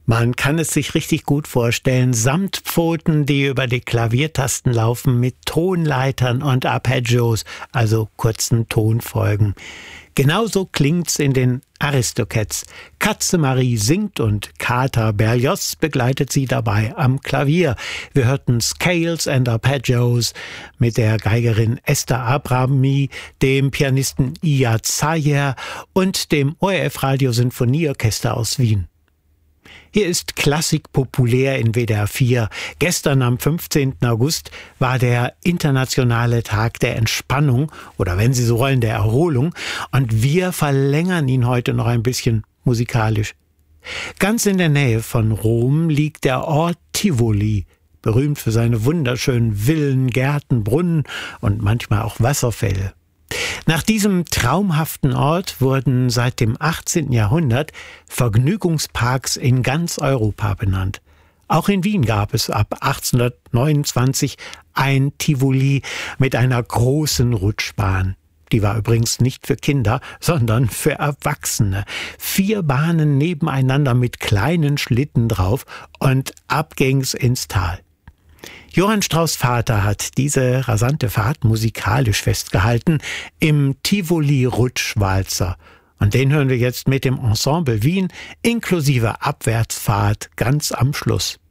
Man kann es sich richtig gut vorstellen. Samtpfoten, die über die Klaviertasten laufen mit Tonleitern und Arpeggios, also kurzen Tonfolgen. Genauso klingt's in den Aristocats. Katze Marie singt und Kater Berlioz begleitet sie dabei am Klavier. Wir hörten Scales and Arpeggios mit der Geigerin Esther Abrami, dem Pianisten Iyad Sayer und dem ORF Radio Sinfonieorchester aus Wien. Hier ist Klassik populär in WDR 4. Gestern am 15. August war der internationale Tag der Entspannung oder wenn Sie so wollen, der Erholung. Und wir verlängern ihn heute noch ein bisschen musikalisch. Ganz in der Nähe von Rom liegt der Ort Tivoli, berühmt für seine wunderschönen Villen, Gärten, Brunnen und manchmal auch Wasserfälle. Nach diesem traumhaften Ort wurden seit dem 18. Jahrhundert Vergnügungsparks in ganz Europa benannt. Auch in Wien gab es ab 1829 ein Tivoli mit einer großen Rutschbahn. Die war übrigens nicht für Kinder, sondern für Erwachsene. 4 Bahnen nebeneinander mit kleinen Schlitten drauf und ab ging's ins Tal. Johann Strauss Vater hat diese rasante Fahrt musikalisch festgehalten im Tivoli-Rutschwalzer. Und den hören wir jetzt mit dem Ensemble Wien inklusive Abwärtsfahrt ganz am Schluss.